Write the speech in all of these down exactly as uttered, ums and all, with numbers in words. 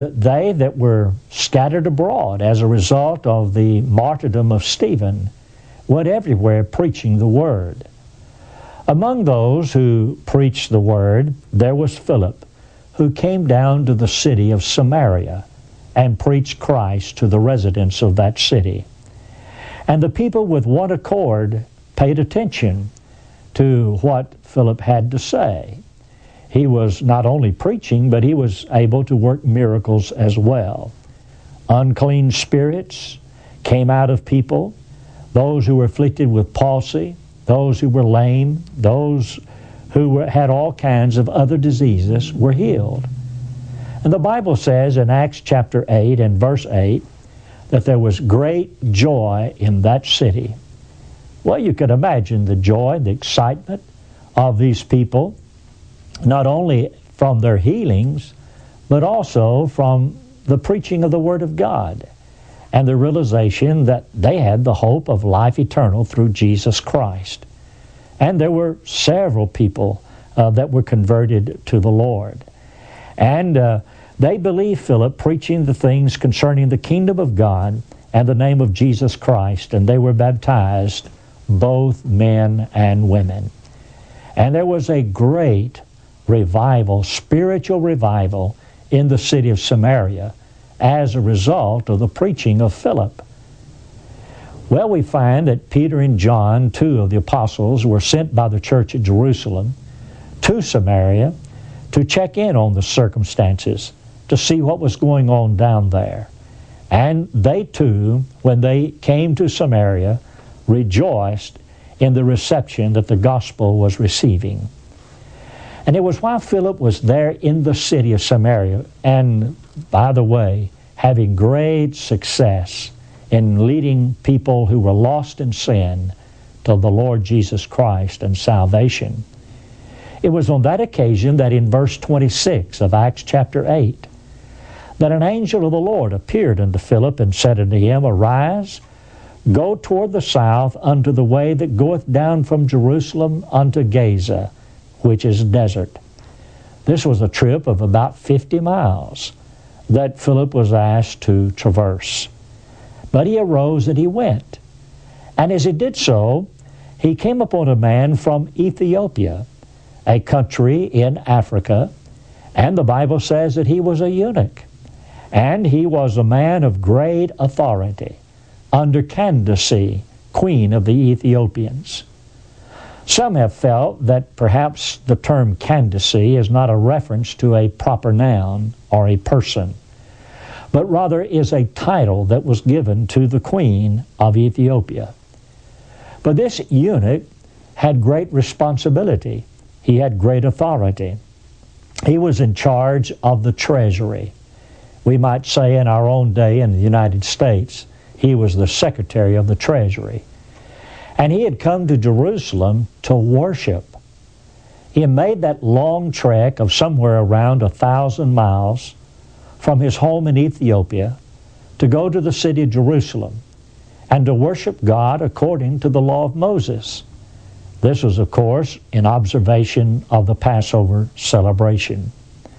They that were scattered abroad as a result of the martyrdom of Stephen went everywhere preaching the Word. Among those who preached the Word, there was Philip, who came down to the city of Samaria and preached Christ to the residents of that city. And the people with one accord paid attention to what Philip had to say. He was not only preaching, but he was able to work miracles as well. Unclean spirits came out of people, those who were afflicted with palsy, those who were lame, those who were, had all kinds of other diseases were healed. And the Bible says in Acts chapter eight and verse eight that there was great joy in that city. Well, you can imagine the joy, the excitement of these people, not only from their healings, but also from the preaching of the Word of God and the realization that they had the hope of life eternal through Jesus Christ. And there were several people uh, that were converted to the Lord. And uh, they believed Philip preaching the things concerning the kingdom of God and the name of Jesus Christ, and they were baptized, both men and women. And there was a great revival, spiritual revival in the city of Samaria as a result of the preaching of Philip. Well, we find that Peter and John, two of the apostles, were sent by the church at Jerusalem to Samaria to check in on the circumstances, to see what was going on down there. And they too, when they came to Samaria, rejoiced in the reception that the gospel was receiving. And it was while Philip was there in the city of Samaria, and by the way, having great success in leading people who were lost in sin to the Lord Jesus Christ and salvation. It was on that occasion that in verse twenty-six of Acts chapter eight, that an angel of the Lord appeared unto Philip and said unto him, Arise, go toward the south unto the way that goeth down from Jerusalem unto Gaza, which is desert. This was a trip of about fifty miles that Philip was asked to traverse. But he arose and he went. And as he did so, he came upon a man from Ethiopia, a country in Africa, and the Bible says that he was a eunuch. And he was a man of great authority under Candace, queen of the Ethiopians. Some have felt that perhaps the term Candace is not a reference to a proper noun or a person, but rather is a title that was given to the queen of Ethiopia. But this eunuch had great responsibility. He had great authority. He was in charge of the treasury. We might say in our own day in the United States, he was the secretary of the treasury. And he had come to Jerusalem to worship. He made that long trek of somewhere around a thousand miles from his home in Ethiopia to go to the city of Jerusalem and to worship God according to the law of Moses. This was, of course, in observation of the Passover celebration.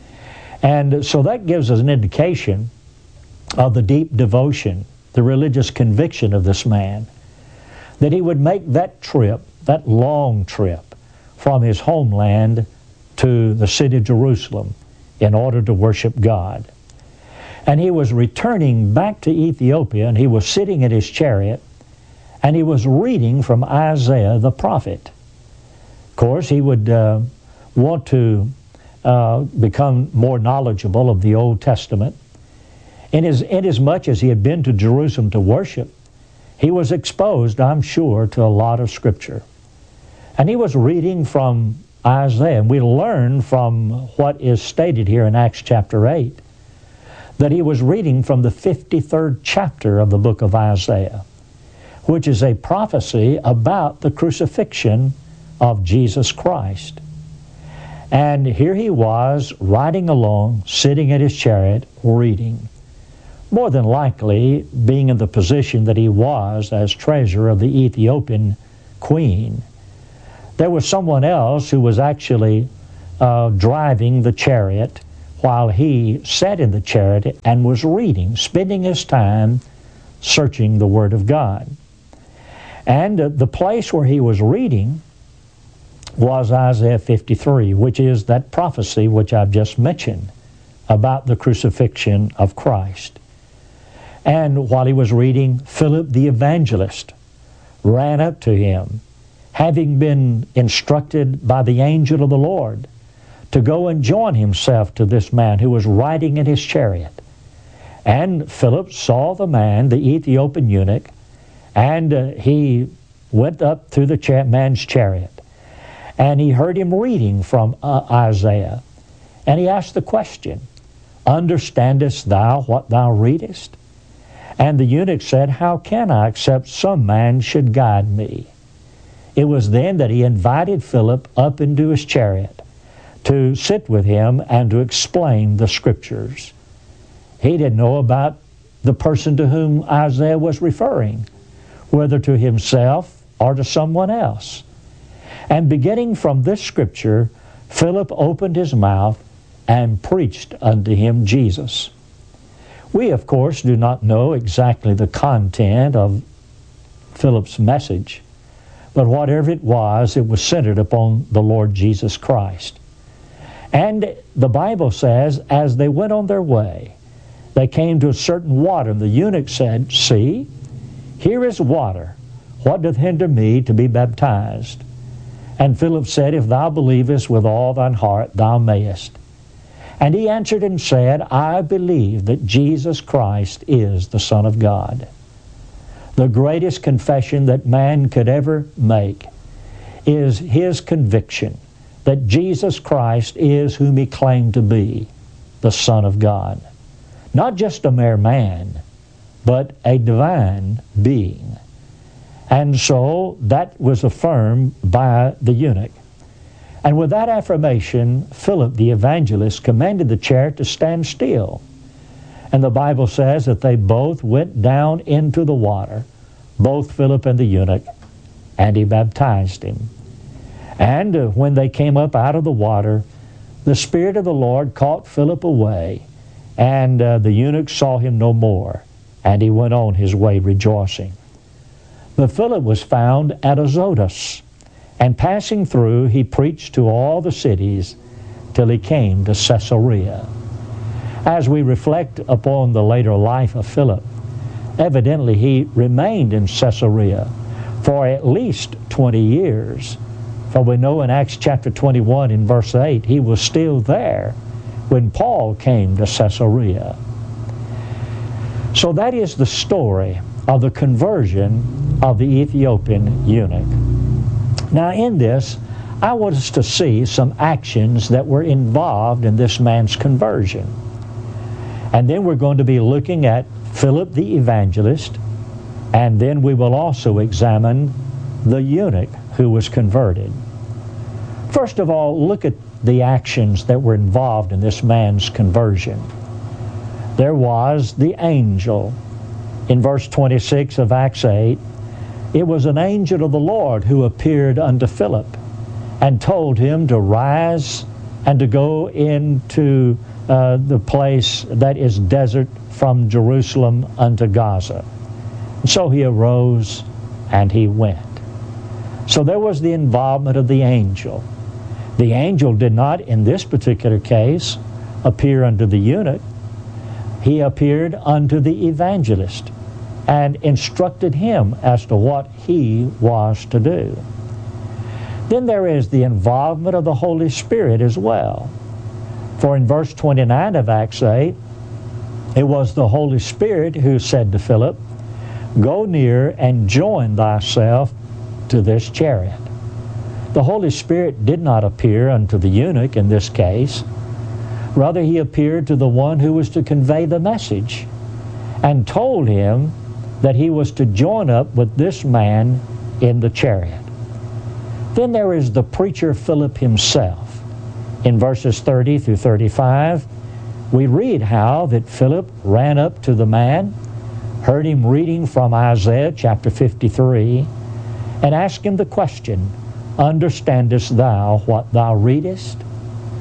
And so that gives us an indication of the deep devotion, the religious conviction of this man, that he would make that trip, that long trip, from his homeland to the city of Jerusalem in order to worship God. And he was returning back to Ethiopia, and he was sitting in his chariot, and he was reading from Isaiah the prophet. Of course, he would uh, want to uh, become more knowledgeable of the Old Testament. In as, in as much as he had been to Jerusalem to worship, he was exposed, I'm sure, to a lot of Scripture. And he was reading from Isaiah. And we learn from what is stated here in Acts chapter eight that he was reading from the fifty-third chapter of the book of Isaiah, which is a prophecy about the crucifixion of Jesus Christ. And here he was riding along, sitting in his chariot, reading. More than likely, being in the position that he was as treasurer of the Ethiopian queen, there was someone else who was actually uh, driving the chariot while he sat in the chariot and was reading, spending his time searching the Word of God. And uh, the place where he was reading was Isaiah fifty-three, which is that prophecy which I've just mentioned about the crucifixion of Christ. And while he was reading, Philip the evangelist ran up to him, having been instructed by the angel of the Lord to go and join himself to this man who was riding in his chariot. And Philip saw the man, the Ethiopian eunuch, and uh, he went up through the cha- man's chariot. And he heard him reading from uh, Isaiah. And he asked the question, "Understandest thou what thou readest?" And the eunuch said, "How can I, except some man should guide me?" It was then that he invited Philip up into his chariot to sit with him and to explain the Scriptures. He didn't know about the person to whom Isaiah was referring, whether to himself or to someone else. And beginning from this Scripture, Philip opened his mouth and preached unto him Jesus. We, of course, do not know exactly the content of Philip's message, but whatever it was, it was centered upon the Lord Jesus Christ. And the Bible says, as they went on their way, they came to a certain water, and the eunuch said, "See, here is water. What doth hinder me to be baptized?" And Philip said, "If thou believest with all thine heart, thou mayest." And he answered and said, "I believe that Jesus Christ is the Son of God." The greatest confession that man could ever make is his conviction that Jesus Christ is whom he claimed to be, the Son of God. Not just a mere man, but a divine being. And so that was affirmed by the eunuch. And with that affirmation, Philip the evangelist commanded the chariot to stand still. And the Bible says that they both went down into the water, both Philip and the eunuch, and he baptized him. And uh, when they came up out of the water, the Spirit of the Lord caught Philip away, and uh, the eunuch saw him no more, and he went on his way rejoicing. But Philip was found at Azotus, and passing through, he preached to all the cities till he came to Caesarea. As we reflect upon the later life of Philip, evidently he remained in Caesarea for at least twenty years. For we know in Acts chapter twenty-one in verse eight, he was still there when Paul came to Caesarea. So that is the story of the conversion of the Ethiopian eunuch. Now in this, I want us to see some actions that were involved in this man's conversion. And then we're going to be looking at Philip the evangelist, and then we will also examine the eunuch who was converted. First of all, look at the actions that were involved in this man's conversion. There was the angel. In verse twenty-six of Acts eight, it was an angel of the Lord who appeared unto Philip and told him to rise and to go into uh, the place that is desert from Jerusalem unto Gaza. And so he arose and he went. So there was the involvement of the angel. The angel did not, in this particular case, appear unto the eunuch. He appeared unto the evangelist and instructed him as to what he was to do. Then there is the involvement of the Holy Spirit as well. For in verse twenty-nine of Acts eight, it was the Holy Spirit who said to Philip, "Go near and join thyself to this chariot." The Holy Spirit did not appear unto the eunuch in this case. Rather, he appeared to the one who was to convey the message and told him that he was to join up with this man in the chariot. Then there is the preacher Philip himself. In verses thirty through thirty-five, we read how that Philip ran up to the man, heard him reading from Isaiah chapter fifty-three, and asked him the question, "Understandest thou what thou readest?"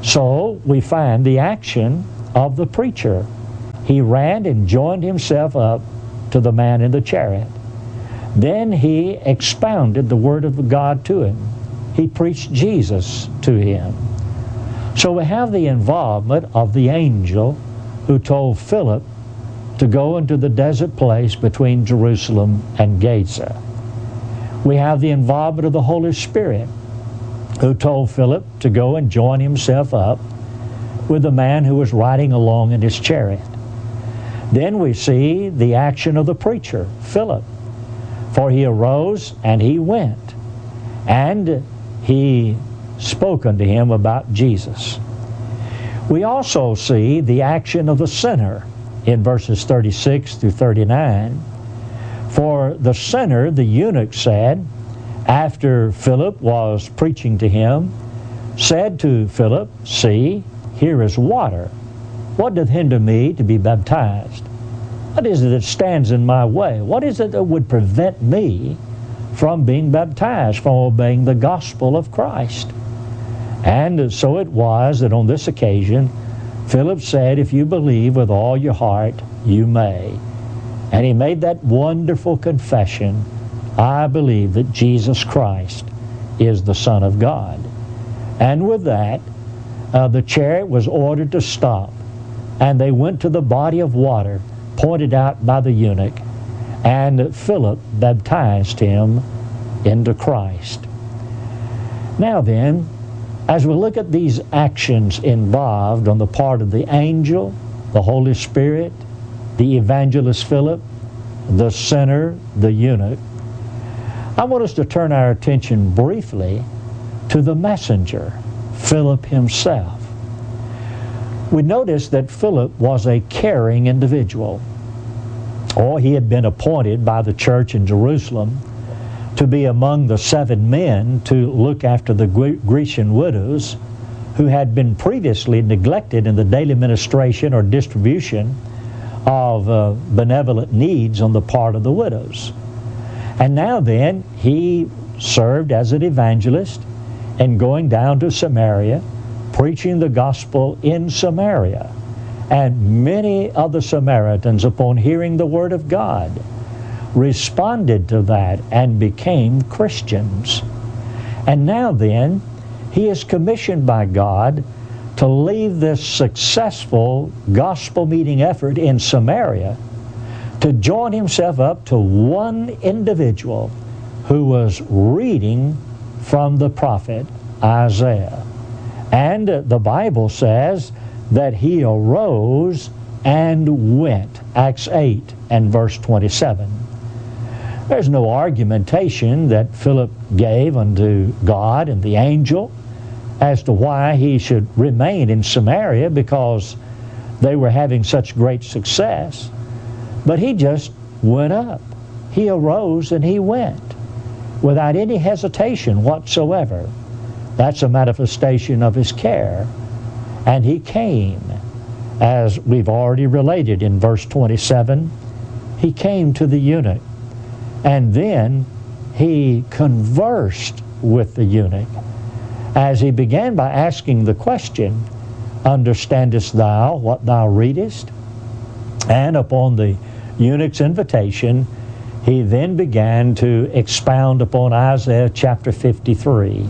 So we find the action of the preacher. He ran and joined himself up to the man in the chariot. Then he expounded the word of God to him. He preached Jesus to him. So we have the involvement of the angel who told Philip to go into the desert place between Jerusalem and Gaza. We have the involvement of the Holy Spirit who told Philip to go and join himself up with the man who was riding along in his chariot. Then we see the action of the preacher, Philip. For he arose and he went, and he spoke unto him about Jesus. We also see the action of the sinner in verses thirty-six through thirty-nine. For the sinner, the eunuch said, after Philip was preaching to him, said to Philip, See, here is water. What doth hinder me to be baptized? What is it that stands in my way? What is it that would prevent me from being baptized, from obeying the gospel of Christ? And so it was that on this occasion, Philip said, If you believe with all your heart, you may. And he made that wonderful confession, I believe that Jesus Christ is the Son of God. And with that, uh, the chariot was ordered to stop, and they went to the body of water pointed out by the eunuch, and Philip baptized him into Christ. Now then, as we look at these actions involved on the part of the angel, the Holy Spirit, the evangelist Philip, the sinner, the eunuch, I want us to turn our attention briefly to the messenger, Philip himself. We notice that Philip was a caring individual. Or he had been appointed by the church in Jerusalem to be among the seven men to look after the Grecian widows who had been previously neglected in the daily ministration or distribution of uh, benevolent needs on the part of the widows. And now then, he served as an evangelist and going down to Samaria, preaching the gospel in Samaria. And many of the Samaritans, upon hearing the word of God, responded to that and became Christians. And now then, he is commissioned by God to leave this successful gospel meeting effort in Samaria to join himself up to one individual who was reading from the prophet Isaiah. And the Bible says that he arose and went. Acts eight and verse twenty-seven. There's no argumentation that Philip gave unto God and the angel as to why he should remain in Samaria because they were having such great success. But he just went up. He arose and he went without any hesitation whatsoever. That's a manifestation of his care. And he came, as we've already related in verse twenty-seven, he came to the eunuch. And then he conversed with the eunuch as he began by asking the question, Understandest thou what thou readest? And upon the eunuch's invitation, he then began to expound upon Isaiah chapter fifty-three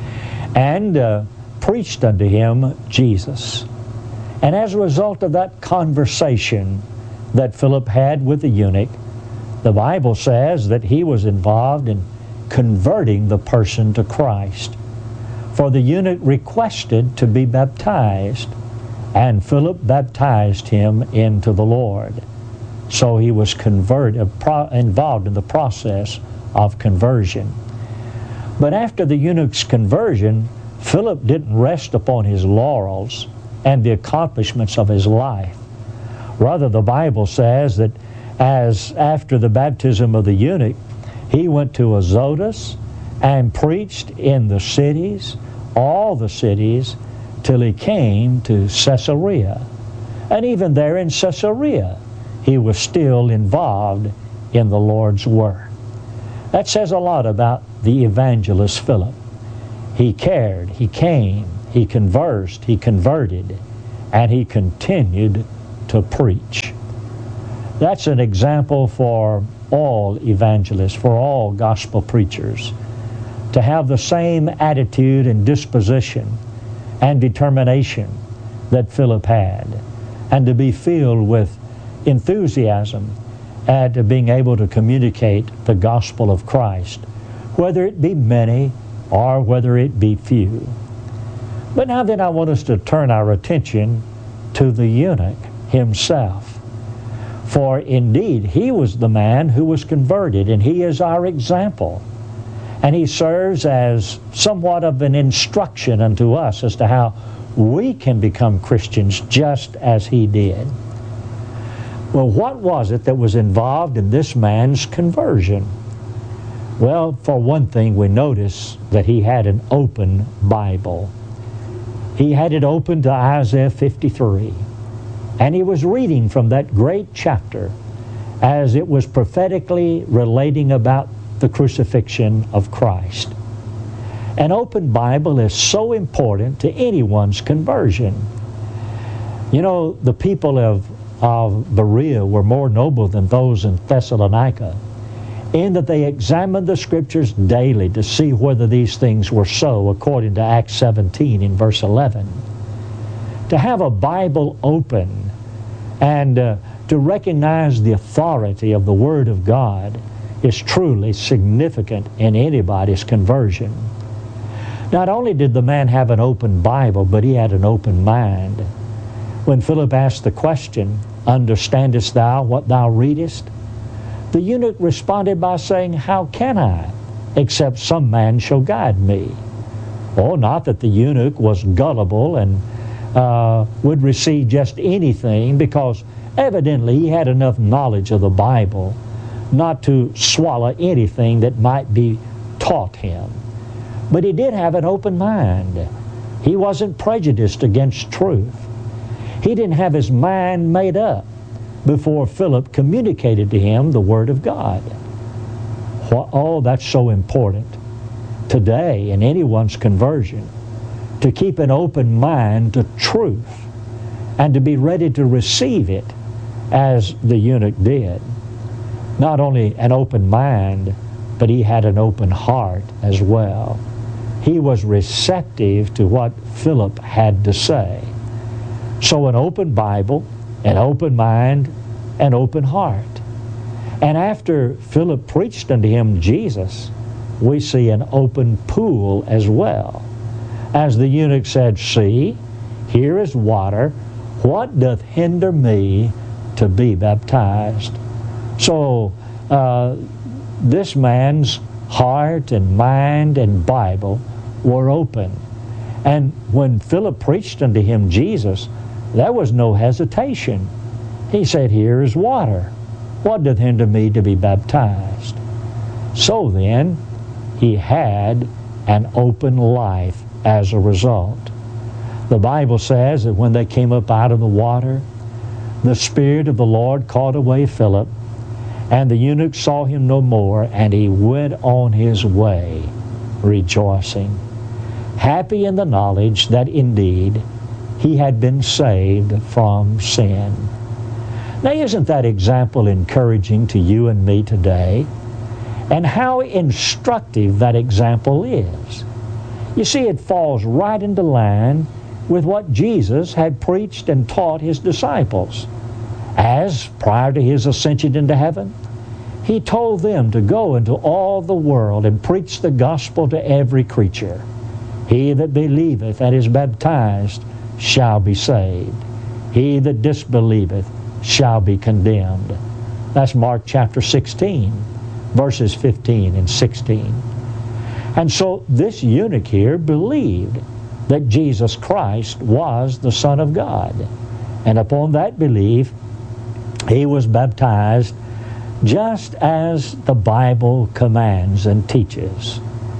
and uh, preached unto him Jesus. And as a result of that conversation that Philip had with the eunuch, the Bible says that he was involved in converting the person to Christ. For the eunuch requested to be baptized, and Philip baptized him into the Lord. So he was converted, involved in the process of conversion. But after the eunuch's conversion, Philip didn't rest upon his laurels and the accomplishments of his life. Rather, the Bible says that as after the baptism of the eunuch, he went to Azotus and preached in the cities, all the cities, till he came to Caesarea. And even there in Caesarea, he was still involved in the Lord's work. That says a lot about the evangelist Philip. He cared, he came, he conversed, he converted, and he continued to preach. That's an example for all evangelists, for all gospel preachers, to have the same attitude and disposition and determination that Philip had, and to be filled with enthusiasm at being able to communicate the gospel of Christ, whether it be many or whether it be few. But now then I want us to turn our attention to the eunuch himself. For indeed, he was the man who was converted, and he is our example. And he serves as somewhat of an instruction unto us as to how we can become Christians just as he did. Well, what was it that was involved in this man's conversion? Well, for one thing, we notice that he had an open Bible. He had it open to Isaiah fifty-three. And he was reading from that great chapter as it was prophetically relating about the crucifixion of Christ. An open Bible is so important to anyone's conversion. You know, the people of, of Berea were more noble than those in Thessalonica, in that they examined the Scriptures daily to see whether these things were so, according to Acts seventeen in verse eleven. To have a Bible open and uh, to recognize the authority of the Word of God is truly significant in anybody's conversion. Not only did the man have an open Bible, but he had an open mind. When Philip asked the question, "Understandest thou what thou readest?" the eunuch responded by saying, "How can I, except some man shall guide me?" Oh, not that the eunuch was gullible and uh, would receive just anything, because evidently he had enough knowledge of the Bible not to swallow anything that might be taught him. But he did have an open mind. He wasn't prejudiced against truth. He didn't have his mind made up before Philip communicated to him the Word of God. Oh, that's so important today in anyone's conversion, to keep an open mind to truth and to be ready to receive it as the eunuch did. Not only an open mind, but he had an open heart as well. He was receptive to what Philip had to say. So an open Bible, an open mind, an open heart. And after Philip preached unto him Jesus, we see an open pool as well. As the eunuch said, "See, here is water. What doth hinder me to be baptized?" So uh, this man's heart and mind and Bible were open. And when Philip preached unto him Jesus, there was no hesitation. He said, "Here is water. What doth hinder me to be baptized?" So then, he had an open life as a result. The Bible says that when they came up out of the water, the Spirit of the Lord caught away Philip, and the eunuch saw him no more, and he went on his way rejoicing, happy in the knowledge that indeed he had been saved from sin. Now, isn't that example encouraging to you and me today? And how instructive that example is. You see, it falls right into line with what Jesus had preached and taught his disciples. As, prior to his ascension into heaven, he told them to go into all the world and preach the gospel to every creature. He that believeth and is baptized shall be saved. He that disbelieveth shall be condemned. That's Mark chapter sixteen, verses fifteen and sixteen. And so this eunuch here believed that Jesus Christ was the Son of God. And upon that belief, he was baptized just as the Bible commands and teaches.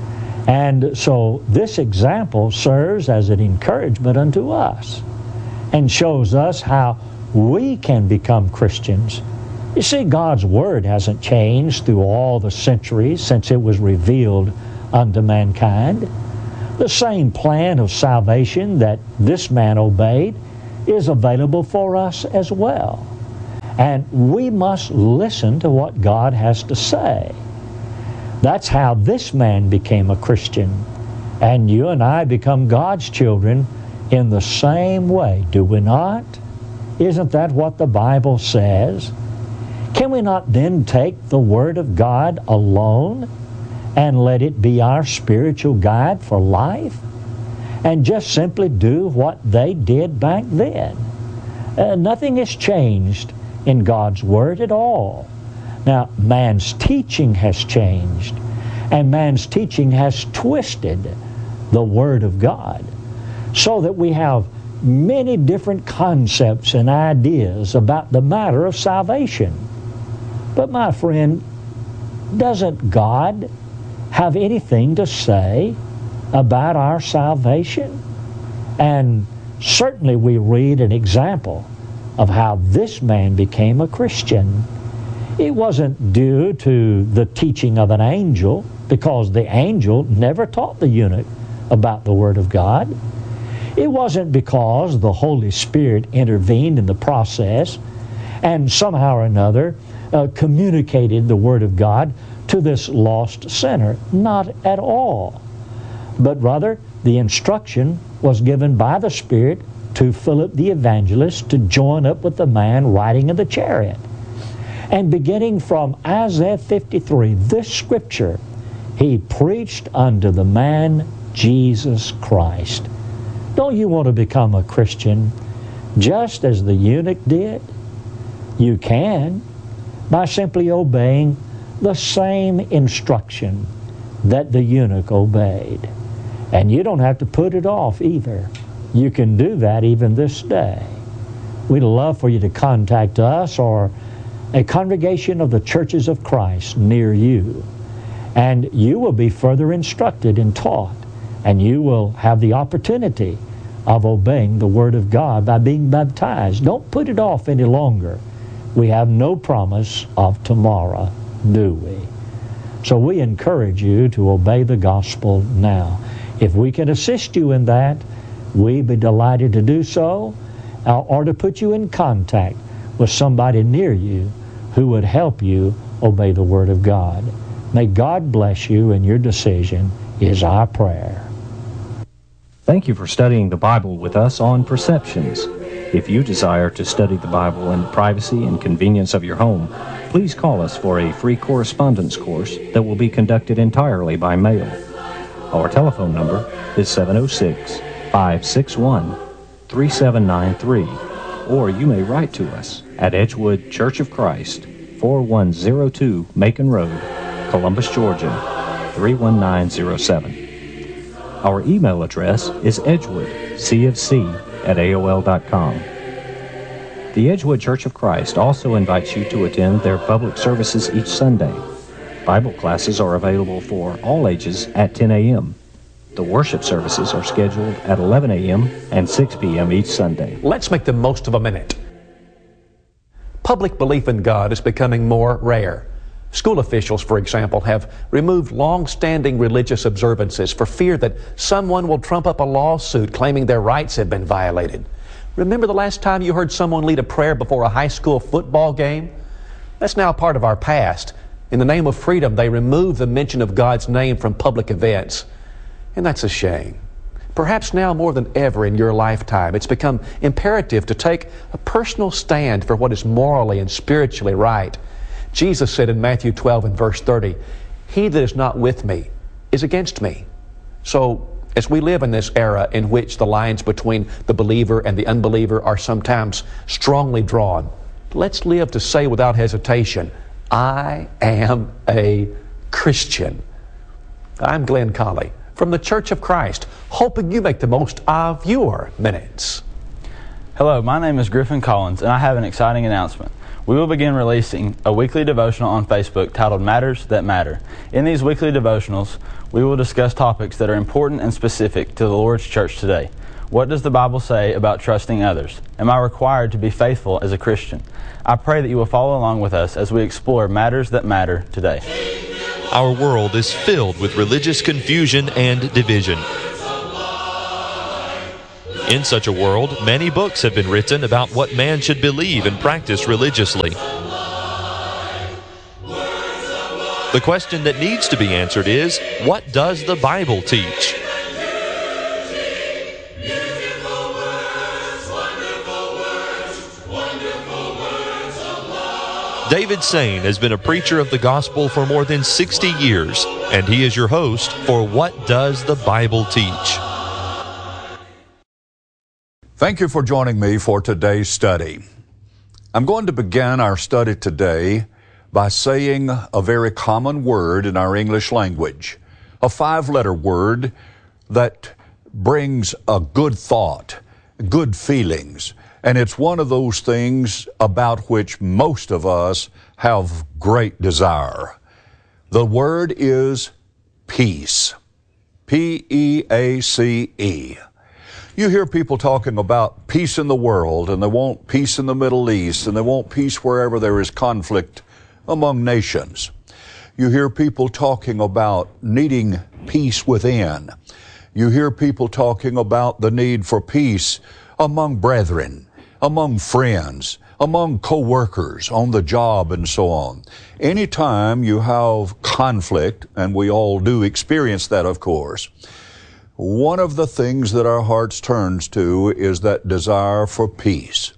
And so this example serves as an encouragement unto us and shows us how we can become Christians. You see, God's Word hasn't changed through all the centuries since it was revealed unto mankind. The same plan of salvation that this man obeyed is available for us as well. And we must listen to what God has to say. That's how this man became a Christian. And you and I become God's children in the same way, do we not? Isn't that what the Bible says? Can we not then take the Word of God alone and let it be our spiritual guide for life? And just simply do what they did back then? Uh, nothing has changed in God's Word at all. Now, man's teaching has changed, and man's teaching has twisted the Word of God, so that we have many different concepts and ideas about the matter of salvation. But my friend, doesn't God have anything to say about our salvation? And certainly we read an example of how this man became a Christian. It wasn't due to the teaching of an angel, because the angel never taught the eunuch about the Word of God. It wasn't because the Holy Spirit intervened in the process and somehow or another uh, communicated the Word of God to this lost sinner. Not at all. But rather, the instruction was given by the Spirit to Philip the evangelist to join up with the man riding in the chariot. And beginning from Isaiah fifty-three, this scripture, he preached unto the man Jesus Christ. Don't you want to become a Christian just as the eunuch did? You can, by simply obeying the same instruction that the eunuch obeyed. And you don't have to put it off either. You can do that even this day. We'd love for you to contact us or a congregation of the churches of Christ near you. And you will be further instructed and taught. And you will have the opportunity of obeying the Word of God by being baptized. Don't put it off any longer. We have no promise of tomorrow, do we? So we encourage you to obey the gospel now. If we can assist you in that, we'd be delighted to do so, or to put you in contact with somebody near you who would help you obey the Word of God. May God bless you in your decision is our prayer. Thank you for studying the Bible with us on Perceptions. If you desire to study the Bible in the privacy and convenience of your home, please call us for a free correspondence course that will be conducted entirely by mail. Our telephone number is seven oh six, five six one, three seven nine three, or you may write to us at Edgewood Church of Christ, four one zero two Macon Road, Columbus, Georgia, three one nine zero seven. Our email address is edgewoodcofc at A O L dot com. The Edgewood Church of Christ also invites you to attend their public services each Sunday. Bible classes are available for all ages at ten a.m. The worship services are scheduled at eleven a.m. and six p.m. each Sunday. Let's make the most of a minute. Public belief in God is becoming more rare. School officials, for example, have removed long-standing religious observances for fear that someone will trump up a lawsuit claiming their rights have been violated. Remember the last time you heard someone lead a prayer before a high school football game? That's now part of our past. In the name of freedom, they remove the mention of God's name from public events. And that's a shame. Perhaps now more than ever in your lifetime, it's become imperative to take a personal stand for what is morally and spiritually right. Jesus said in Matthew twelve and verse thirty, "He that is not with me is against me." So, as we live in this era in which the lines between the believer and the unbeliever are sometimes strongly drawn, let's live to say without hesitation, I am a Christian. I'm Glenn Colley from the Church of Christ, hoping you make the most of your minutes. Hello, my name is Griffin Collins, and I have an exciting announcement. We will begin releasing a weekly devotional on Facebook titled Matters That Matter. In these weekly devotionals, we will discuss topics that are important and specific to the Lord's church today. What does the Bible say about trusting others? Am I required to be faithful as a Christian? I pray that you will follow along with us as we explore matters that matter today. Our world is filled with religious confusion and division. In such a world, many books have been written about what man should believe and practice religiously. The question that needs to be answered is, what does the Bible teach? David Sane has been a preacher of the gospel for more than sixty years, and he is your host for What Does the Bible Teach? Thank you for joining me for today's study. I'm going to begin our study today by saying a very common word in our English language, a five-letter word that brings a good thought, good feelings, and it's one of those things about which most of us have great desire. The word is peace. P E A C E. You hear people talking about peace in the world, and they want peace in the Middle East, and they want peace wherever there is conflict among nations. You hear people talking about needing peace within. You hear people talking about the need for peace among brethren, among friends, among co-workers, on the job, and so on. Anytime you have conflict, and we all do experience that, of course, one of the things that our hearts turns to is that desire for peace.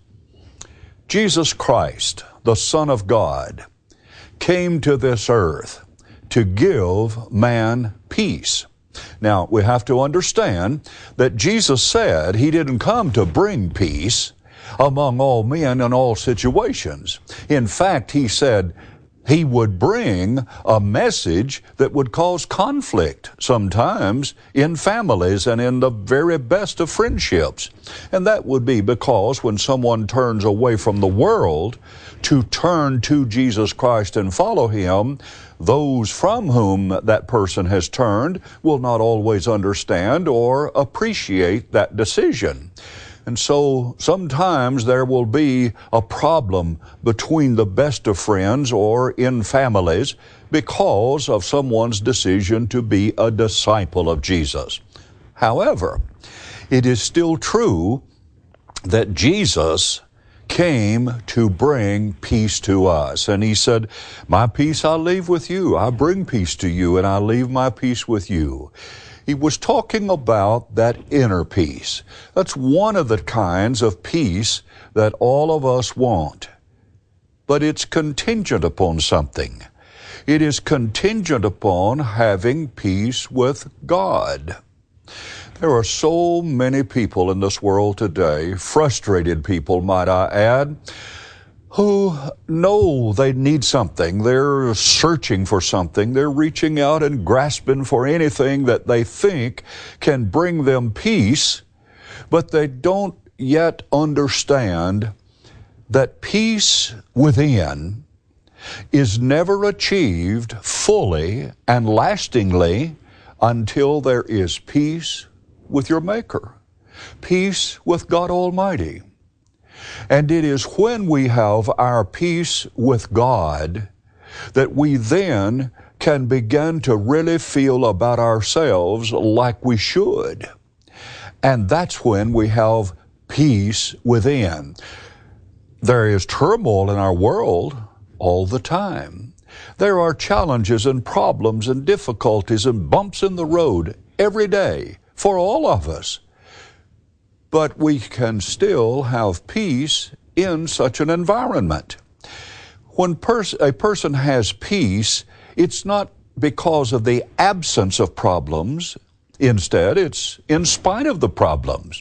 Jesus Christ, the Son of God, came to this earth to give man peace. Now, we have to understand that Jesus said He didn't come to bring peace among all men in all situations. In fact, He said He would bring a message that would cause conflict, sometimes in families and in the very best of friendships. And that would be because when someone turns away from the world to turn to Jesus Christ and follow Him, those from whom that person has turned will not always understand or appreciate that decision. And so sometimes there will be a problem between the best of friends or in families because of someone's decision to be a disciple of Jesus. However, it is still true that Jesus came to bring peace to us. And He said, "My peace I leave with you. I bring peace to you, and I leave my peace with you." He was talking about that inner peace. That's one of the kinds of peace that all of us want. But it's contingent upon something. It is contingent upon having peace with God. There are so many people in this world today, frustrated people, might I add, who know they need something. They're searching for something. They're reaching out and grasping for anything that they think can bring them peace, but they don't yet understand that peace within is never achieved fully and lastingly until there is peace with your Maker, peace with God Almighty. And it is when we have our peace with God that we then can begin to really feel about ourselves like we should. And that's when we have peace within. There is turmoil in our world all the time. There are challenges and problems and difficulties and bumps in the road every day for all of us. But we can still have peace in such an environment. When pers- a person has peace, it's not because of the absence of problems. Instead, it's in spite of the problems.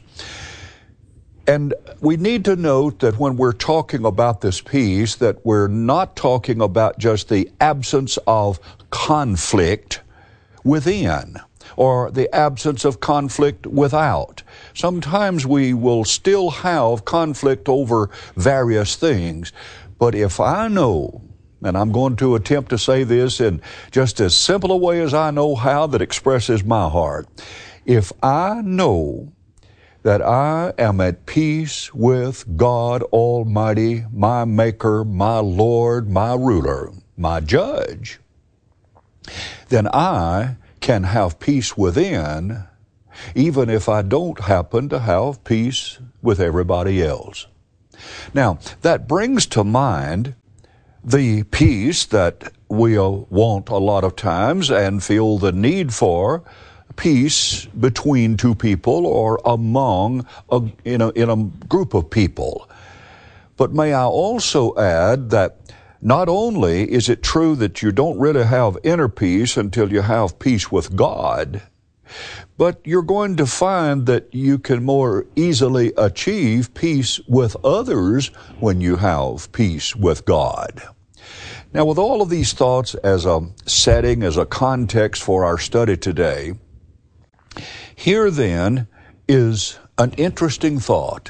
And we need to note that when we're talking about this peace, that we're not talking about just the absence of conflict within, or the absence of conflict without. Sometimes we will still have conflict over various things, but if I know, and I'm going to attempt to say this in just as simple a way as I know how that expresses my heart, if I know that I am at peace with God Almighty, my Maker, my Lord, my ruler, my judge, then I can have peace within even if I don't happen to have peace with everybody else. Now, that brings to mind the peace that we want a lot of times and feel the need for, peace between two people or among a, in a, in a group of people. But may I also add that not only is it true that you don't really have inner peace until you have peace with God, but you're going to find that you can more easily achieve peace with others when you have peace with God. Now, with all of these thoughts as a setting, as a context for our study today, here then is an interesting thought.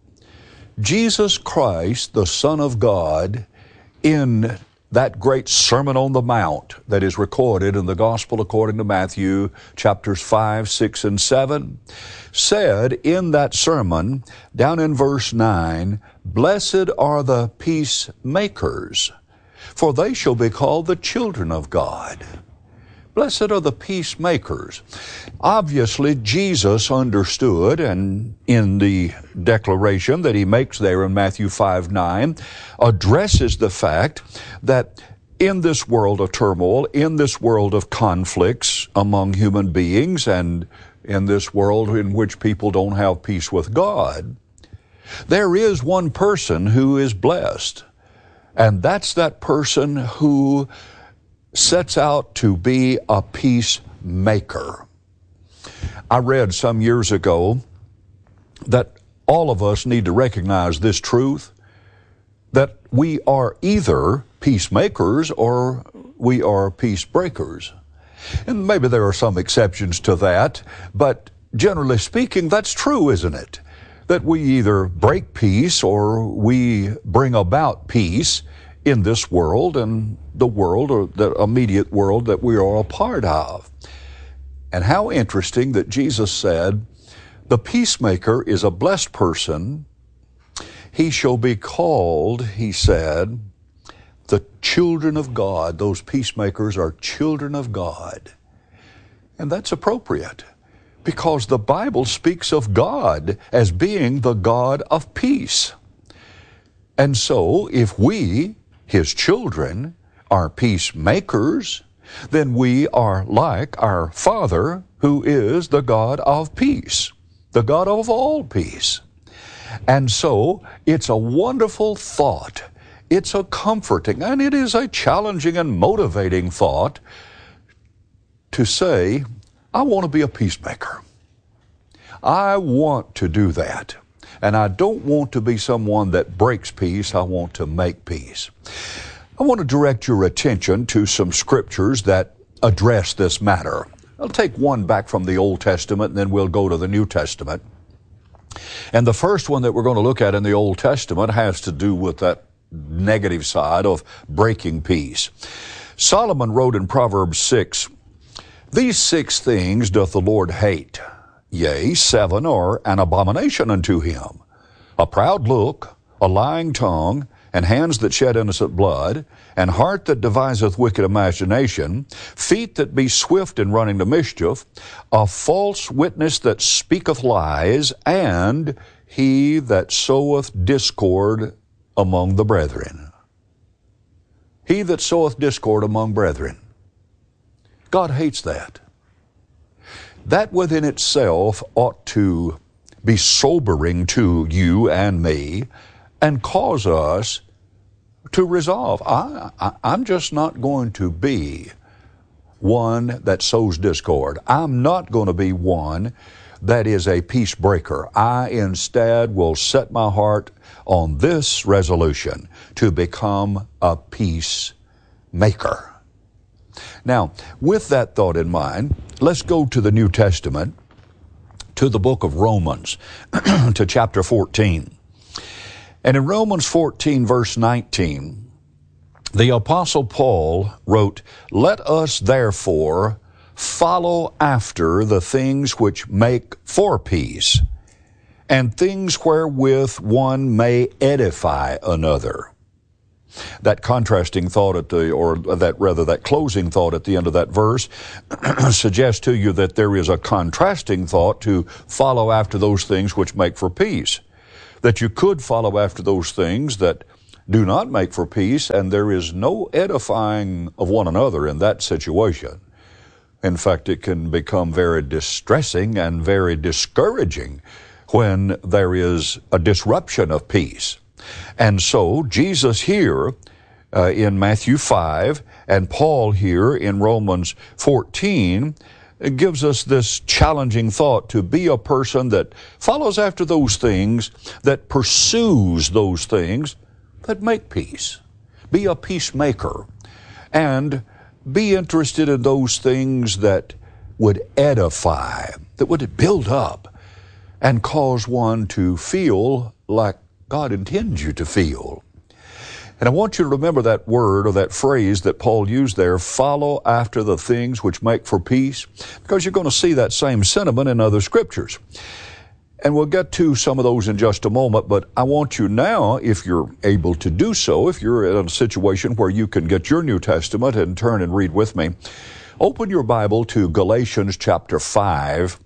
Jesus Christ, the Son of God, in that great Sermon on the Mount that is recorded in the Gospel according to Matthew, chapters five, six, and seven, said in that sermon, down in verse nine, "Blessed are the peacemakers, for they shall be called the children of God." Blessed are the peacemakers. Obviously, Jesus understood, and in the declaration that he makes there in Matthew five nine, addresses the fact that in this world of turmoil, in this world of conflicts among human beings, and in this world in which people don't have peace with God, there is one person who is blessed, and that's that person who sets out to be a peacemaker. I read some years ago that all of us need to recognize this truth, that we are either peacemakers or we are peace breakers. And maybe there are some exceptions to that, but generally speaking, that's true, isn't it? That we either break peace or we bring about peace in this world and the world, or the immediate world that we are a part of. And how interesting that Jesus said, the peacemaker is a blessed person. He shall be called, he said, the children of God. Those peacemakers are children of God. And that's appropriate, because the Bible speaks of God as being the God of peace. And so, if we, His children, are peacemakers, then we are like our Father, who is the God of peace, the God of all peace. And so, it's a wonderful thought. It's a comforting, and it is a challenging and motivating thought to say, I want to be a peacemaker. I want to do that. And I don't want to be someone that breaks peace. I want to make peace. I want to direct your attention to some scriptures that address this matter. I'll take one back from the Old Testament, and then we'll go to the New Testament. And the first one that we're going to look at in the Old Testament has to do with that negative side of breaking peace. Solomon wrote in Proverbs six, "These six things doth the Lord hate, yea, seven are an abomination unto him: a proud look, a lying tongue, and hands that shed innocent blood, and heart that deviseth wicked imagination, feet that be swift in running to mischief, a false witness that speaketh lies, and he that soweth discord among the brethren." He that soweth discord among brethren. God hates that. That within itself ought to be sobering to you and me and cause us to resolve, I, I, I'm just not going to be one that sows discord. I'm not going to be one that is a peace breaker. I instead will set my heart on this resolution to become a peace maker. Now, with that thought in mind, let's go to the New Testament, to the book of Romans, to chapter fourteen. And in Romans fourteen, verse nineteen, the Apostle Paul wrote, "Let us therefore follow after the things which make for peace, and things wherewith one may edify another." That contrasting thought at the, or that rather that closing thought at the end of that verse suggests to you that there is a contrasting thought to follow after those things which make for peace. That you could follow after those things that do not make for peace, and there is no edifying of one another in that situation. In fact, it can become very distressing and very discouraging when there is a disruption of peace. And so Jesus here uh, in Matthew five and Paul here in Romans fourteen gives us this challenging thought to be a person that follows after those things, that pursues those things that make peace. Be a peacemaker and be interested in those things that would edify, that would build up and cause one to feel like God intends you to feel. And I want you to remember that word or that phrase that Paul used there, follow after the things which make for peace, because you're going to see that same sentiment in other scriptures. And we'll get to some of those in just a moment, but I want you now, if you're able to do so, if you're in a situation where you can get your New Testament and turn and read with me, open your Bible to Galatians chapter five.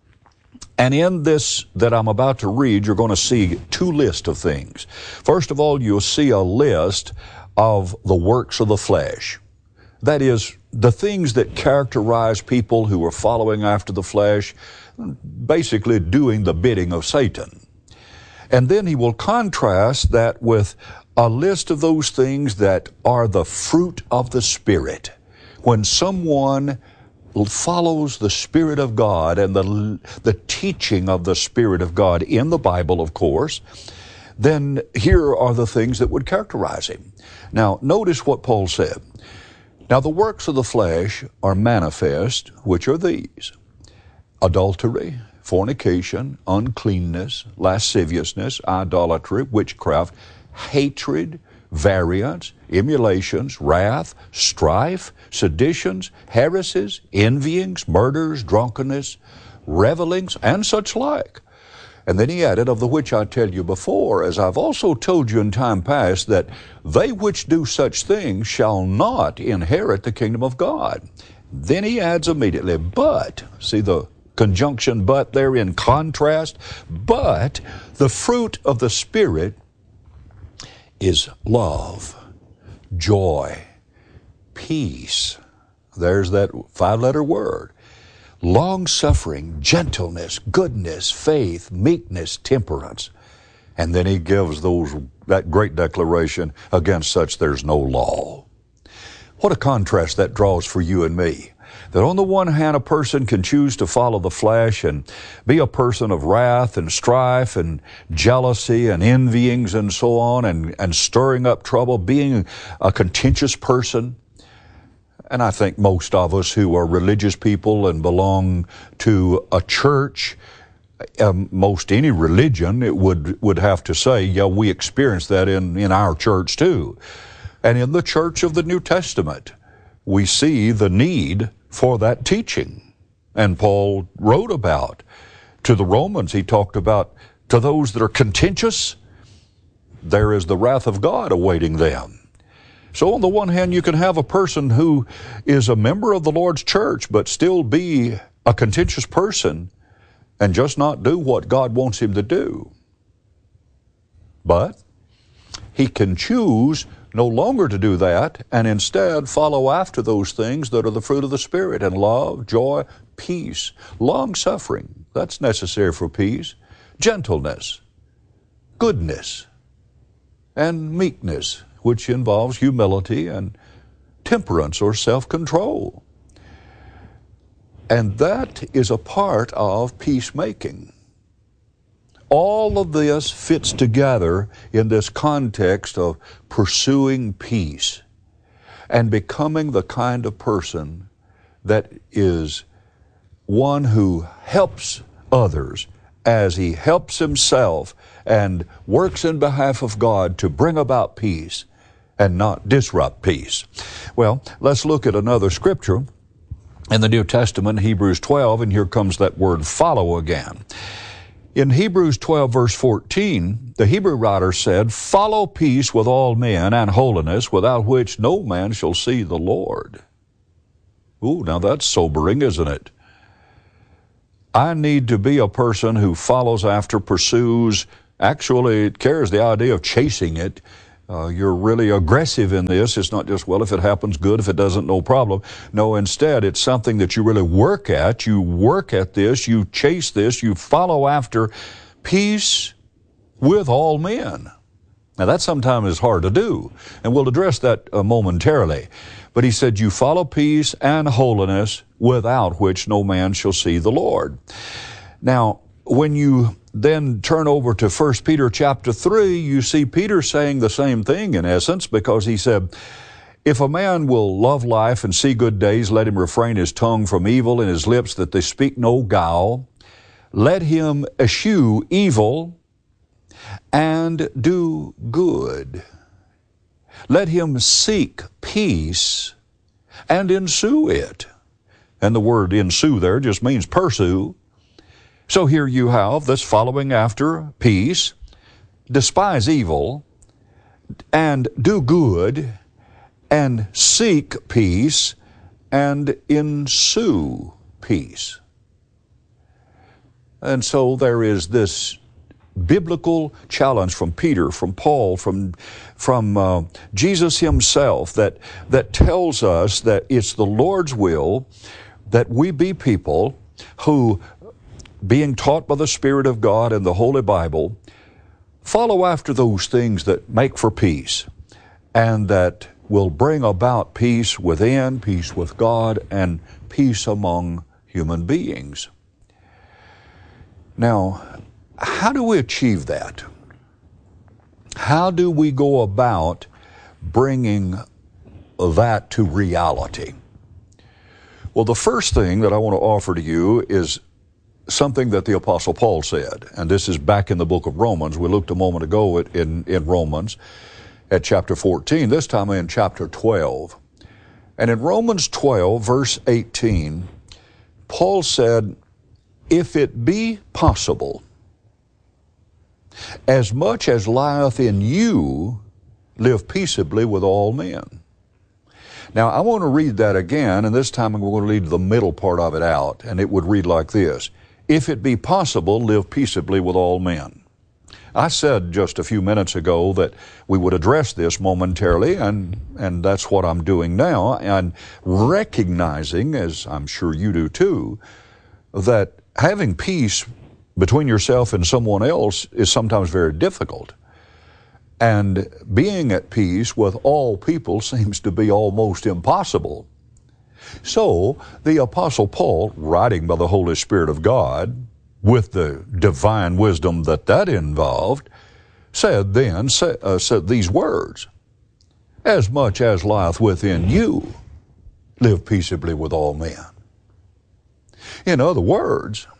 And in this that I'm about to read, you're going to see two lists of things. First of all, you'll see a list of the works of the flesh. That is, the things that characterize people who are following after the flesh, basically doing the bidding of Satan. And then he will contrast that with a list of those things that are the fruit of the Spirit. When someone follows the Spirit of God and the, the teaching of the Spirit of God in the Bible, of course, then here are the things that would characterize him. Now, notice what Paul said. Now, the works of the flesh are manifest, which are these: adultery, fornication, uncleanness, lasciviousness, idolatry, witchcraft, hatred, variance, emulations, wrath, strife, seditions, heresies, envyings, murders, drunkenness, revelings, and such like. And then he added, of the which I tell you before, as I've also told you in time past, that they which do such things shall not inherit the kingdom of God. Then he adds immediately, but, see the conjunction but there in contrast, but the fruit of the Spirit is love, joy, peace. There's that five-letter word. Long-suffering, gentleness, goodness, faith, meekness, temperance. And then he gives those that great declaration, against such there's no law. What a contrast that draws for you and me. That on the one hand, a person can choose to follow the flesh and be a person of wrath and strife and jealousy and envyings and so on, and, and stirring up trouble, being a contentious person. And I think most of us who are religious people and belong to a church, um, most any religion, it would, would have to say, yeah, we experience that in, in our church too. And in the church of the New Testament, we see the need for that teaching. And Paul wrote about, to the Romans, he talked about, to those that are contentious, there is the wrath of God awaiting them. So on the one hand, you can have a person who is a member of the Lord's church, but still be a contentious person and just not do what God wants him to do. But he can choose no longer to do that, and instead follow after those things that are the fruit of the Spirit, and love, joy, peace, long-suffering, that's necessary for peace, gentleness, goodness, and meekness, which involves humility and temperance or self-control. And that is a part of peacemaking. All of this fits together in this context of pursuing peace and becoming the kind of person that is one who helps others as he helps himself and works in behalf of God to bring about peace and not disrupt peace. Well, let's look at another scripture in the New Testament, Hebrews twelve, and here comes that word follow again. In Hebrews twelve, verse fourteen, the Hebrew writer said, "Follow peace with all men and holiness, without which no man shall see the Lord." Ooh, now that's sobering, isn't it? I need to be a person who follows after, pursues, actually it carries the idea of chasing it. Uh, you're really aggressive in this. It's not just, well, if it happens, good. If it doesn't, no problem. No, instead, it's something that you really work at. You work at this. You chase this. You follow after peace with all men. Now, that sometimes is hard to do, and we'll address that uh, momentarily. But he said, you follow peace and holiness, without which no man shall see the Lord. Now, when you then turn over to First Peter chapter three, you see Peter saying the same thing in essence, because he said, if a man will love life and see good days, let him refrain his tongue from evil and his lips that they speak no guile. Let him eschew evil and do good. Let him seek peace and ensue it. And the word ensue there just means pursue. So here you have this following after peace, despise evil, and do good, and seek peace, and ensue peace. And so there is this biblical challenge from Peter, from Paul, from from uh, Jesus himself that that tells us that it's the Lord's will that we be people who, being taught by the Spirit of God and the Holy Bible, follow after those things that make for peace and that will bring about peace within, peace with God, and peace among human beings. Now, how do we achieve that? How do we go about bringing that to reality? Well, the first thing that I want to offer to you is something that the Apostle Paul said, and this is back in the book of Romans. We looked a moment ago at, in, in Romans at chapter fourteen, this time in chapter twelve. And in Romans twelve, verse eighteen, Paul said, if it be possible, as much as lieth in you, live peaceably with all men. Now, I want to read that again, and this time I'm going to leave the middle part of it out, and it would read like this. If it be possible, live peaceably with all men. I said just a few minutes ago that we would address this momentarily, and, and that's what I'm doing now, and recognizing, as I'm sure you do too, that having peace between yourself and someone else is sometimes very difficult. And being at peace with all people seems to be almost impossible. So, the Apostle Paul, writing by the Holy Spirit of God, with the divine wisdom that that involved, said then, sa- uh, said these words, as much as lieth within you, live peaceably with all men. In other words,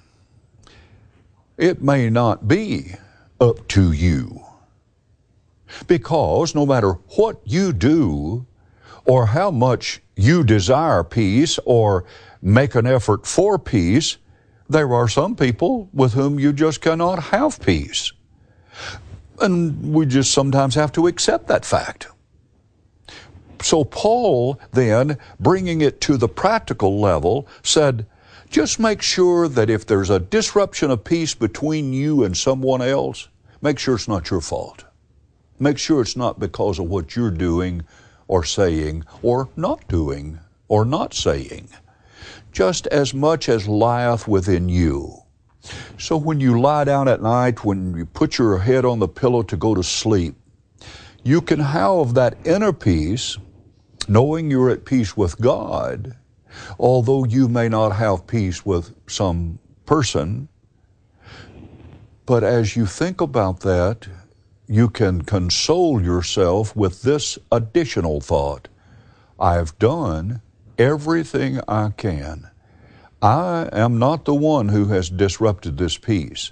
it may not be up to you, because no matter what you do or how much you desire peace or make an effort for peace, there are some people with whom you just cannot have peace. And we just sometimes have to accept that fact. So Paul then, bringing it to the practical level, said, just make sure that if there's a disruption of peace between you and someone else, make sure it's not your fault. Make sure it's not because of what you're doing or saying or not doing or not saying. Just as much as lieth within you. So when you lie down at night, when you put your head on the pillow to go to sleep, you can have that inner peace, knowing you're at peace with God, although you may not have peace with some person. But as you think about that, you can console yourself with this additional thought. I've done everything I can. I am not the one who has disrupted this peace.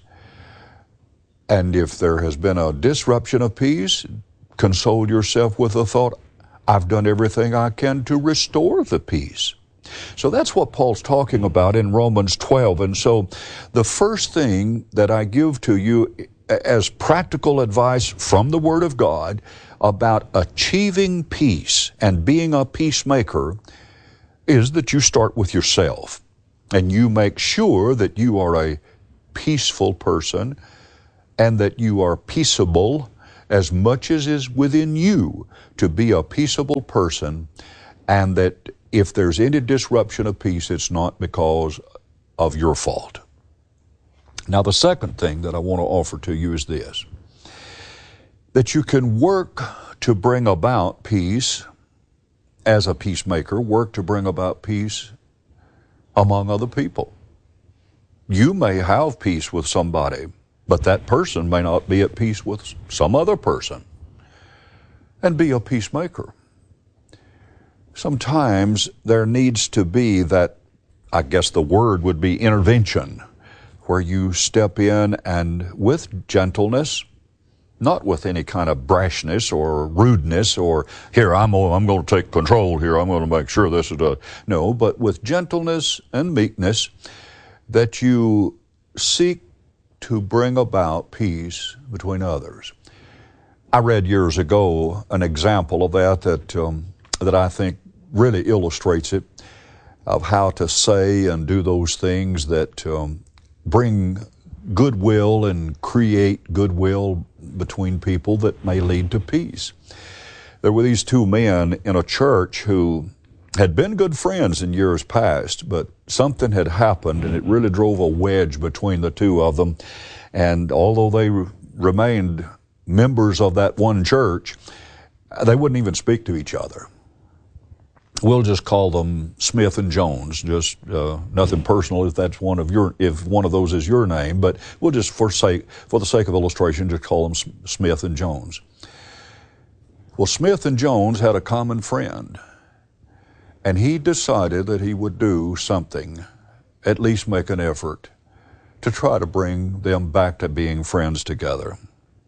And if there has been a disruption of peace, console yourself with the thought, I've done everything I can to restore the peace. So that's what Paul's talking about in Romans twelve. And so the first thing that I give to you as practical advice from the Word of God about achieving peace and being a peacemaker is that you start with yourself and you make sure that you are a peaceful person and that you are peaceable as much as is within you to be a peaceable person, and that if there's any disruption of peace, it's not because of your fault. Now, the second thing that I want to offer to you is this, that you can work to bring about peace as a peacemaker, work to bring about peace among other people. You may have peace with somebody, but that person may not be at peace with some other person. And be a peacemaker. Sometimes there needs to be that, I guess the word would be intervention, where you step in and with gentleness, not with any kind of brashness or rudeness or, here, I'm, I'm going to take control here, I'm going to make sure this is a, no, but with gentleness and meekness, that you seek to bring about peace between others. I read years ago an example of that that, um, that I think really illustrates it, of how to say and do those things that um, bring goodwill and create goodwill between people that may lead to peace. There were these two men in a church who had been good friends in years past, but something had happened and it really drove a wedge between the two of them. And although they re- remained members of that one church, they wouldn't even speak to each other. We'll just call them Smith and Jones, just uh, nothing personal if that's one of your, if one of those is your name, but we'll just for sake, for the sake of illustration, just call them Smith and Jones. Well, Smith and Jones had a common friend, and he decided that he would do something, at least make an effort, to try to bring them back to being friends together.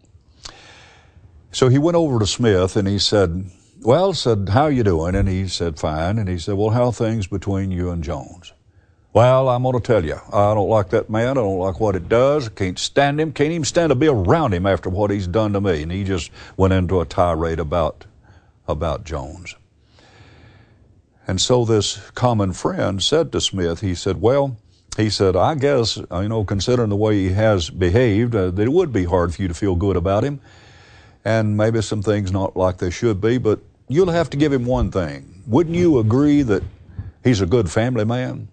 So he went over to Smith and he said, well, said, how you doing? And he said, fine. And he said, well, how are things between you and Jones? Well, I'm going to tell you, I don't like that man. I don't like what it does. I can't stand him. Can't even stand to be around him after what he's done to me. And he just went into a tirade about, about Jones. And so this common friend said to Smith, he said, well, he said, I guess, you know, considering the way he has behaved, uh, that it would be hard for you to feel good about him. And maybe some things not like they should be, but you'll have to give him one thing. Wouldn't you agree that he's a good family man?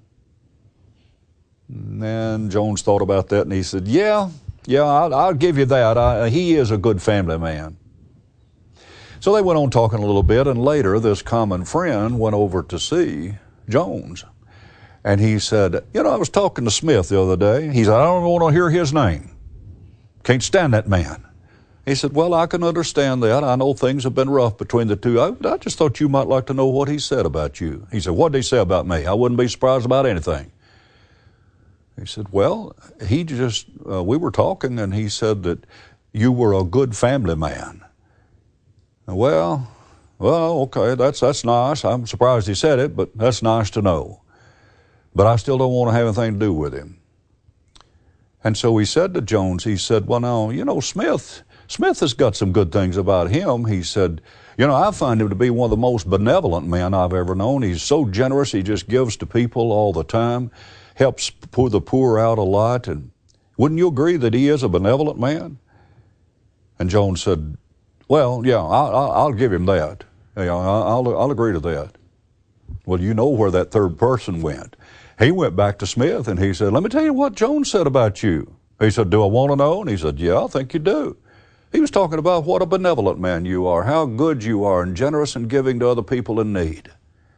And Jones thought about that and he said, yeah, yeah, I'll, I'll give you that. I, he is a good family man. So they went on talking a little bit, and later this common friend went over to see Jones. And he said, you know, I was talking to Smith the other day. He said, I don't want to hear his name. Can't stand that man. He said, well, I can understand that. I know things have been rough between the two. I, I just thought you might like to know what he said about you. He said, what did he say about me? I wouldn't be surprised about anything. He said, well, he just, uh, we were talking and he said that you were a good family man. Well, well, okay, that's, that's nice. I'm surprised he said it, but that's nice to know. But I still don't want to have anything to do with him. And so he said to Jones, he said, well, now, you know, Smith, Smith has got some good things about him. He said, you know, I find him to be one of the most benevolent men I've ever known. He's so generous. He just gives to people all the time, helps pour the poor out a lot. And wouldn't you agree that he is a benevolent man? And Jones said, well, yeah, I'll, I'll give him that. Yeah, I'll, I'll agree to that. Well, you know where that third person went. He went back to Smith and he said, let me tell you what Jones said about you. He said, do I want to know? And he said, yeah, I think you do. He was talking about what a benevolent man you are, how good you are and generous and giving to other people in need.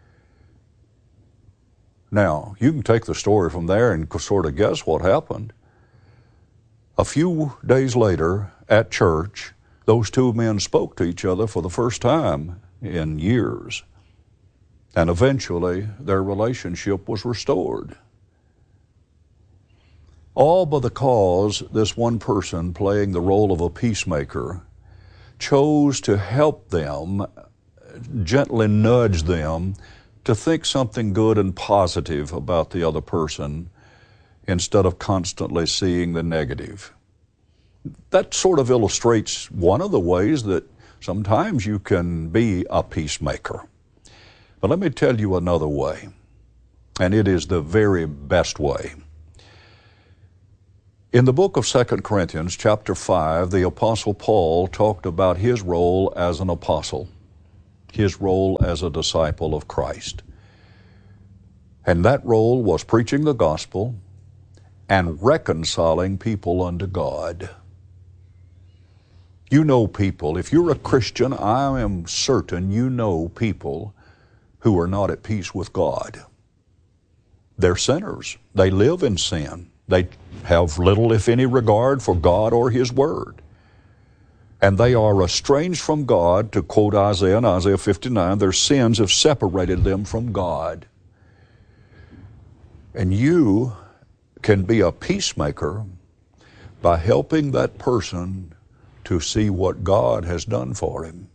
Now, you can take the story from there and sort of guess what happened. A few days later at church, those two men spoke to each other for the first time in years. And eventually, their relationship was restored. All because this one person playing the role of a peacemaker chose to help them, gently nudge them to think something good and positive about the other person instead of constantly seeing the negative. That sort of illustrates one of the ways that sometimes you can be a peacemaker. But let me tell you another way, and it is the very best way. In the book of Second Corinthians, chapter five, the Apostle Paul talked about his role as an apostle, his role as a disciple of Christ. And that role was preaching the gospel and reconciling people unto God. You know people. If you're a Christian, I am certain you know people who are not at peace with God. They're sinners. They live in sin. They have little, if any, regard for God or His Word. And they are estranged from God, to quote Isaiah in Isaiah fifty-nine, their sins have separated them from God. And you can be a peacemaker by helping that person to see what God has done for him.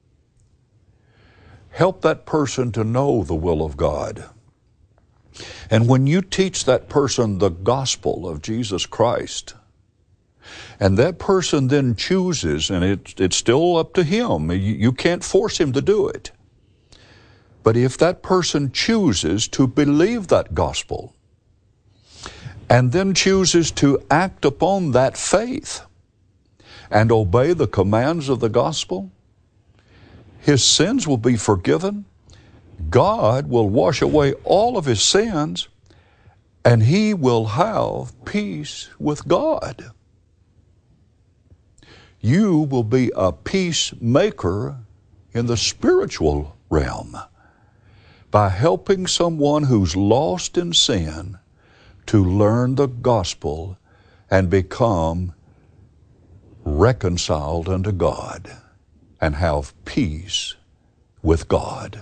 Help that person to know the will of God. And when you teach that person the gospel of Jesus Christ, and that person then chooses, and it, it's still up to him, you, you can't force him to do it. But if that person chooses to believe that gospel, and then chooses to act upon that faith and obey the commands of the gospel, his sins will be forgiven. God will wash away all of his sins, and he will have peace with God. You will be a peacemaker in the spiritual realm by helping someone who's lost in sin to learn the gospel and become reconciled unto God and have peace with God.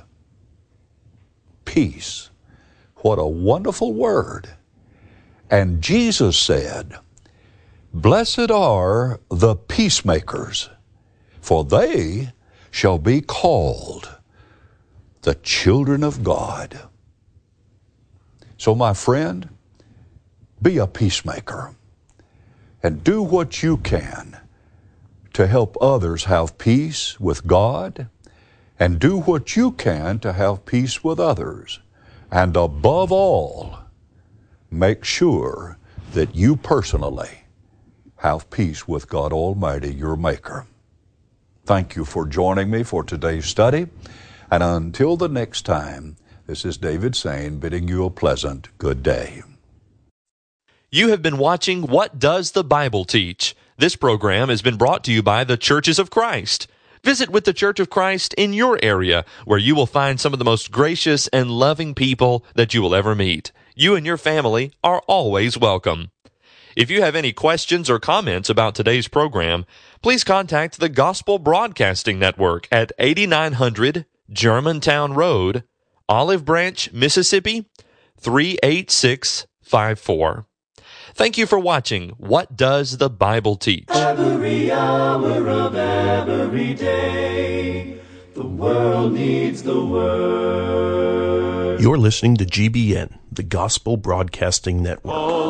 Peace. What a wonderful word. And Jesus said, "Blessed are the peacemakers, for they shall be called the children of God." So, my friend, be a peacemaker and do what you can to help others have peace with God, and do what you can to have peace with others. And above all, make sure that you personally have peace with God Almighty, your Maker. Thank you for joining me for today's study. And until the next time, this is David Sain bidding you a pleasant good day. You have been watching What Does the Bible Teach? This program has been brought to you by the Churches of Christ. Visit with the Church of Christ in your area, where you will find some of the most gracious and loving people that you will ever meet. You and your family are always welcome. If you have any questions or comments about today's program, please contact the Gospel Broadcasting Network at eighty-nine hundred Germantown Road, Olive Branch, Mississippi, three eight six five four. Thank you for watching What Does the Bible Teach? Every hour of every day, the world needs the Word. You're listening to G B N, the Gospel Broadcasting Network.